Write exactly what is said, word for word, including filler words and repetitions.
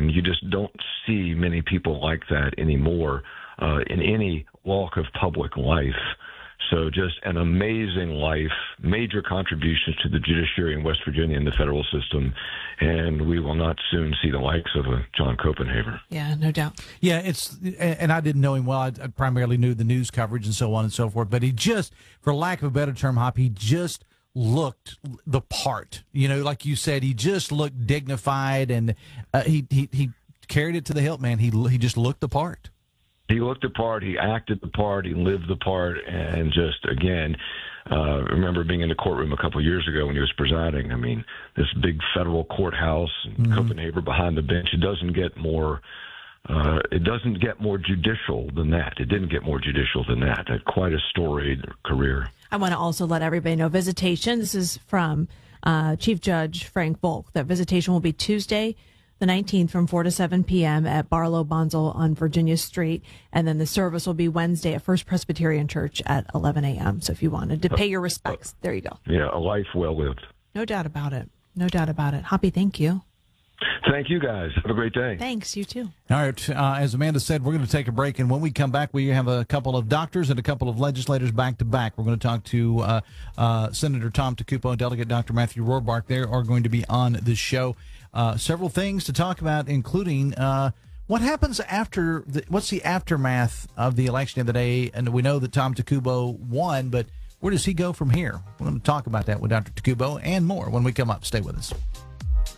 and you just don't see many people like that anymore uh, in any walk of public life. So just an amazing life, major contributions to the judiciary in West Virginia and the federal system, and we will not soon see the likes of a John Copenhaver. Yeah, no doubt. Yeah, it's and I didn't know him well. I, I primarily knew the news coverage and so on and so forth. But he just, for lack of a better term, Hop, he just looked the part. You know, like you said, he just looked dignified, and uh, he, he he carried it to the hilt, man. He he just looked the part. He looked the part, he acted the part, he lived the part, and just, again, uh, remember being in the courtroom a couple of years ago when he was presiding. I mean, this big federal courthouse, and mm-hmm. Copenhaver behind the bench. It doesn't get more uh, it doesn't get more judicial than that. It didn't get more judicial than that. Uh, quite a storied career. I want to also let everybody know visitation. This is from uh, Chief Judge Frank Volk. That visitation will be Tuesday, the nineteenth, from four to seven p.m. at Barlow Bonsall on Virginia Street. And then the service will be Wednesday at First Presbyterian Church at eleven a.m. So if you wanted to pay your respects, there you go. Yeah, a life well lived. No doubt about it. No doubt about it. Hoppy, thank you. Thank you, guys. Have a great day. Thanks. You too. All right. Uh, as Amanda said, we're going to take a break. And when we come back, we have a couple of doctors and a couple of legislators back to back. We're going to talk to uh, uh, Senator Tom Takupo and Delegate Doctor Matthew Rohrbach. They are going to be on the show. Uh, several things to talk about, including uh, what happens after, the, what's the aftermath of the election of the day? And we know that Tom Takupo won, but where does he go from here? We're going to talk about that with Doctor Takupo and more when we come up. Stay with us.